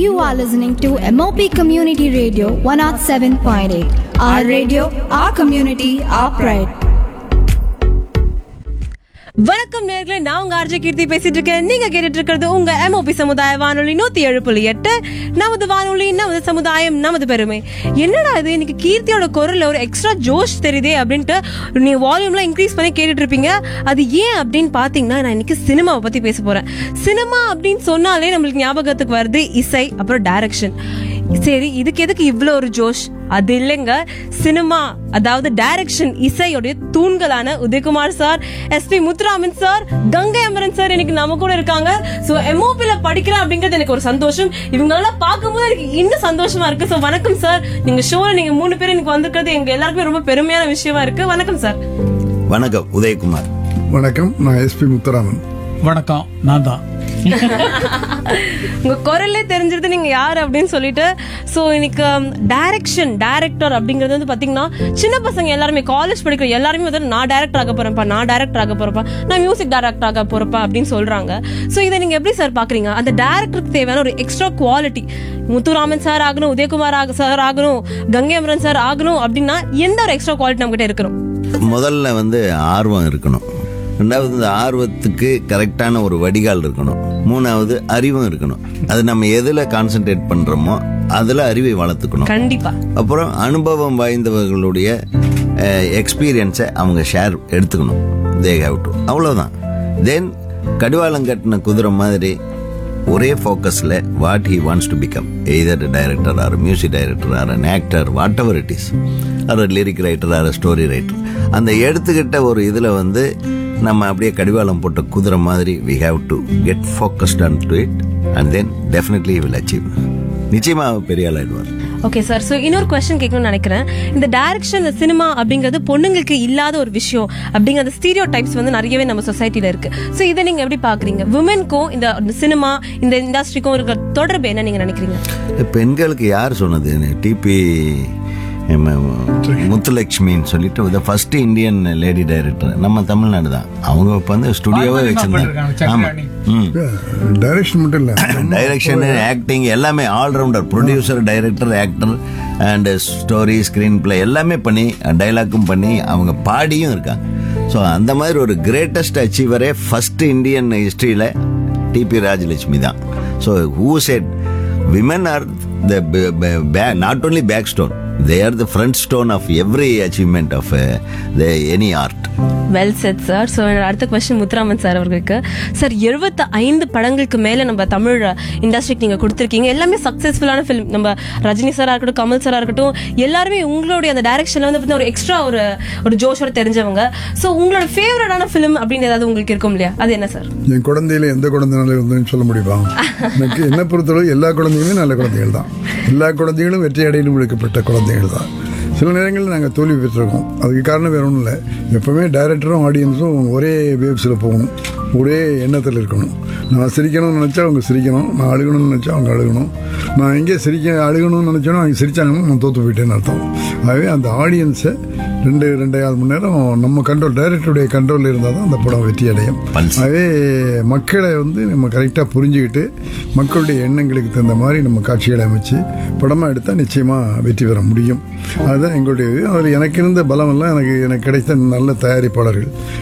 You are listening to MOP Community Radio 107.8. Our radio, our community, our pride. வணக்கம் நேயர்களே, நான் உங்க RJ கீர்த்தி பேசிட்டு இருக்கேன். நீங்க கேட்டுட்டு இருக்கிறது உங்க எம்ஓபி சமுதாய வானொலி 107.8. நமது வானொலி, நமது சமுதாயம், நமது பெருமை. என்னடா இது, இன்னைக்கு கீர்த்தியோட குரல்ல ஒரு எக்ஸ்ட்ரா ஜோஷ் தெரியுதே அப்படின்ட்டு நீங்க வால்யூம்லாம் இன்க்ரீஸ் பண்ணி கேட்டுட்டு இருப்பீங்க. அது ஏன் அப்படின்னு பாத்தீங்கன்னா, நான் இன்னைக்கு சினிமாவை பத்தி பேச போறேன். சினிமா அப்படின்னு சொன்னாலே நம்மளுக்கு ஞாபகத்துக்கு வருது இசை, அப்புறம் டைரக்ஷன். சரி, இதுக்கு எதுக்கு இவ்வளவு ஒரு ஜோஷ்? அது இல்லைங்க, சினிமா அதாவது direction, இசையோடைய தூண்களான Udhayakumar sir, SP Muthuraman sir, Ganga Amaran sir இன்னைக்கு நம்ம கூட இருக்காங்க. சோ எம்ஓபில படிக்கிறேன் அப்படிங்கிறது எனக்கு ஒரு சந்தோஷம். இவங்களெல்லாம் பார்க்கும்போது எனக்கு இன்னும் சந்தோஷமா இருக்கு. சோ வணக்கம் சார், நீங்க ஷோல நீங்க 3 பேர் எனக்கு வந்திருக்கிறது எங்க எல்லாருக்குமே ரொம்ப பெருமையான விஷயமா இருக்கு. வணக்கம் சார். வணக்கம் உதயகுமார். வணக்கம், நான் எஸ்பி முத்துராமன். வணக்கம், நான் தான். உங்க குரல்லே தெரிஞ்சிருது நீங்க யாரு அப்படின்னு சொல்லிட்டு. சோ இன்னைக்கு டைரக்டர் அப்படிங்கறது வந்து பாத்தீங்கன்னா, சின்ன பசங்க எல்லாருமே, காலேஜ் படிக்கிற எல்லாருமே வந்து நான் டைரக்டர் ஆக போறேன்ப்பா, நான் மியூசிக் டைரக்டர் ஆக போறப்பா அப்படின்னு சொல்றாங்க. சோ இதை நீங்க எப்படி சார் பாக்குறீங்க? அந்த டைரக்டருக்கு தேவையான ஒரு எக்ஸ்ட்ரா குவாலிட்டி, முத்துராமன் சார் ஆகணும், உதயகுமார் சார் ஆகணும், கங்கை அமரன் சார் ஆகணும் அப்படின்னா எந்த ஒரு எக்ஸ்ட்ரா குவாலிட்டி நம்ம கிட்ட இருக்கணும்? முதல்ல வந்து ஆர்வம் இருக்கணும். ரெண்டாவது, இந்த ஆர்வத்துக்கு கரெக்டான ஒரு வடிகால் இருக்கணும். மூணாவது, அறிவும் இருக்கணும். அது நம்ம எதுல கான்சென்ட்ரேட் பண்றோமோ அதுல அறிவை வளர்த்துக்கணும். கண்டிப்பா. அப்புறம் அனுபவம் வாய்ந்தவர்களுடைய எக்ஸ்பீரியன்ஸை அவங்க ஷேர் எடுத்துக்கணும். தே ஹேவ் டு, அவ்வளவுதான். தென் கடிவாளம் கட்டின குதிரை மாதிரி ஒரே ஃபோக்கஸ்ல what he wants to become, either director R music director R an actor, what ever it is, R lyric writer R story writer. அந்த எடுத்துக்கிட்ட ஒரு இதுல வந்து நம்ம அப்படியே கடிவாளம் போட்ட குதிரை மாதிரி we have to get focused onto it and then definitely will achieve. நிச்சயமா பெரிய ஆள் ஆயிடுவார். ஓகே சார், சோ இன்னொரு क्वेश्चन கேட்கணும்னு நினைக்கிறேன். இந்த டைரக்ஷன், இந்த சினிமா அப்படிங்கிறது பொண்ணுங்களுக்கு இல்லாத ஒரு விஷயம் அப்படிங்கிற ஸ்டீரியோ டைப்ஸ் வந்து நிறையவே நம்ம சொசைட்டில இருக்கு. சோ இதை நீங்க எப்படி பாக்குறீங்க? விமென்க்கும் இந்த சினிமா, இந்த இண்டஸ்ட்ரிக்கும் இருக்கிற தொடர்பு என்ன நீங்க நினைக்கிறீங்க? பெண்களுக்கு யார் சொன்னது? டிபி முத்துலட்சுமின்னு சொல்லிட்டு ஃபர்ஸ்ட் இந்தியன் லேடி டைரக்டர் நம்ம தமிழ்நாடு தான். அவங்க இப்ப வந்து ஸ்டுடியோவே வச்சிருந்தாங்க. ஆமா, டைரக்ஷன் மட்டும் இல்ல, டைரக்ஷன், ஆக்டிங் எல்லாமே allrounder, producer, director, actor and story, screen play எல்லாமே பண்ணி, டைலாக்கும் பண்ணி, அவங்க பாடியும் இருக்காங்க. ஸோ அந்த மாதிரி ஒரு greatest அச்சீவரே first Indian ஹிஸ்டரியில DP Rajalakshmi தான். So who set women are not only backstone, they are the front stone of every achievement of any art. Well set sir. So அடுத்த கொஸ்டின் முத்துராமன் சார் அவர்களுக்கு. சார், 75 படங்களுக்கு மேல நம்ம தமிழ் இண்டஸ்ட்ரிக்கு நீங்க கொடுத்துருக்கீங்க. எல்லாமே சக்சஸ்ஃபுல்லான ஃபிலிம். நம்ம ரஜினி சாரா இருக்கட்டும், கமல் சாரா இருக்கட்டும், எல்லாருமே உங்களுடைய அந்த டைரக்ஷன்ல வந்து ஒரு எக்ஸ்ட்ரா ஒரு ஜோஷோட தெரிஞ்சவங்க. ஸோ உங்களோட ஃபேவரட்டான ஃபிலிம் அப்படின்னு ஏதாவது உங்களுக்கு இருக்கும் இல்லையா? அது என்ன சார்? என் குழந்தையில எந்த குழந்தைனால இருந்ததுன்னு சொல்ல முடியுமா? எனக்கு என்ன பொறுத்தளவு எல்லா குழந்தைகளுமே நல்ல குழந்தைகள் தான். எல்லா குழந்தைகளும் வெற்றி அடையணும் விடுக்கப்பட்ட குழந்தைகள் தான். சில நேரங்களில் நாங்கள் தோல்வி பெற்றிருக்கோம். அதுக்கு காரணம் வேற ஒன்றும் இல்லை. எப்பவுமே டைரக்டரும் ஆடியன்ஸும் ஒரே வேவ்ஸில் போகணும், ஒரே எண்ணத்தில் இருக்கணும். நான் சிரிக்கணும்னு நினச்சா அவங்க சிரிக்கணும், நான் அழுகணும்னு நினச்சா அவங்க அழுகணும். நான் எங்கே அழுகணும்னு நினச்சோன்னா அவங்க சிரிச்சாங்கன்னா நான் தோற்று போயிட்டேன்னு அர்த்தம். ஆகவே அந்த ஆடியன்ஸை 2.5 மணி நேரம் நம்ம கண்ட்ரோல், டைரக்டருடைய கண்ட்ரோலில் இருந்தால் தான் அந்த படம் வெற்றி அடையும். ஆகவே மக்களை வந்து நம்ம கரெக்டாக புரிஞ்சுக்கிட்டு மக்களுடைய எண்ணங்களுக்கு தகுந்த மாதிரி நம்ம காட்சிகளை அமைச்சு படமாக எடுத்தால் நிச்சயமாக வெற்றி பெற முடியும். அதுதான் எங்களுடைய. அதில் எனக்கு இருந்த பலமெல்லாம் எனக்கு கிடைத்த நல்ல தயாரிப்பாளர்கள்.